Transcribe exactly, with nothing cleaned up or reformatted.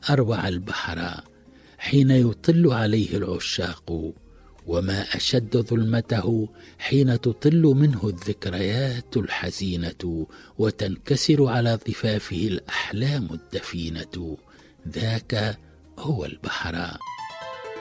أروع البحر حين يطل عليه العشاق، وما أشد ظلمته حين تطل منه الذكريات الحزينة وتنكسر على ضفافه الأحلام الدفينة. ذاك هو البحر.